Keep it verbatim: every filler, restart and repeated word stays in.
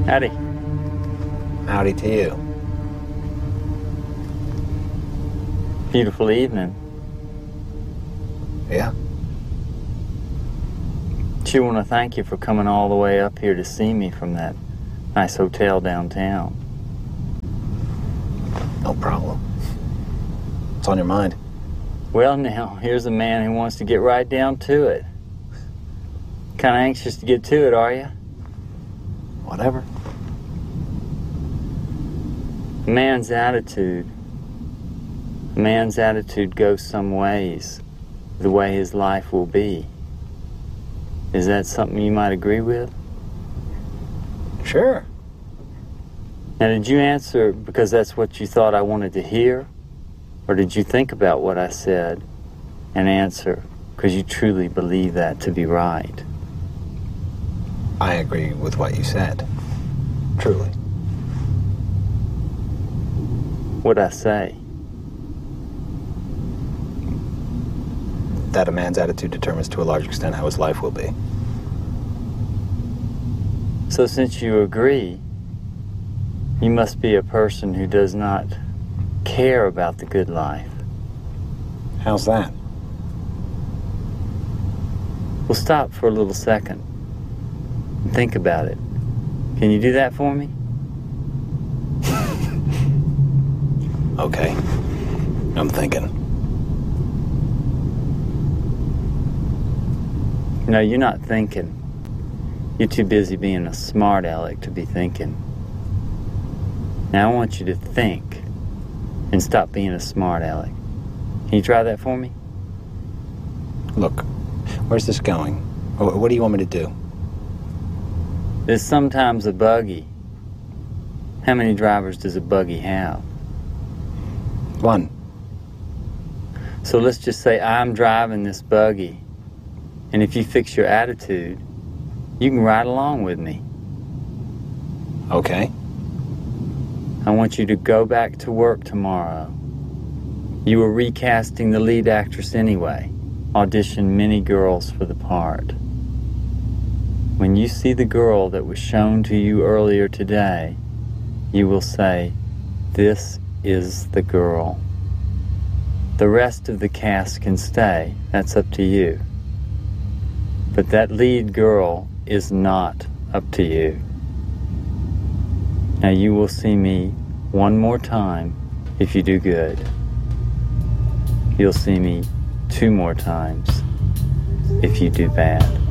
Howdy. Howdy to you. Beautiful evening. Yeah? She want to thank you for coming all the way up here to see me from that nice hotel downtown. No problem. What's on your mind? Well, now, here's a man who wants to get right down to it. Kind of anxious to get to it, are you? Whatever. A man's attitude. A man's attitude goes some ways, the way his life will be. Is that something you might agree with? Sure. Now, did you answer because that's what you thought I wanted to hear? Or did you think about what I said and answer because you truly believe that to be right? I agree with what you said. Truly. What'd I say? That a man's attitude determines to a large extent how his life will be. So since you agree, you must be a person who does not care about the good life. How's that? We'll stop for a little second and think about it. Can you do that for me? Okay. I'm thinking. No, you're not thinking. You're too busy being a smart aleck to be thinking. Now I want you to think and stop being a smart aleck. Can you try that for me? Look, where's this going? What do you want me to do? There's sometimes a buggy. How many drivers does a buggy have? One. So let's just say I'm driving this buggy, and if you fix your attitude, you can ride along with me. Okay. I want you to go back to work tomorrow. You were recasting the lead actress anyway. Auditioned many girls for the part. When you see the girl that was shown to you earlier today, you will say, "This is the girl." The rest of the cast can stay. That's up to you. But that lead girl is not up to you. Now you will see me one more time if you do good. You'll see me two more times if you do bad.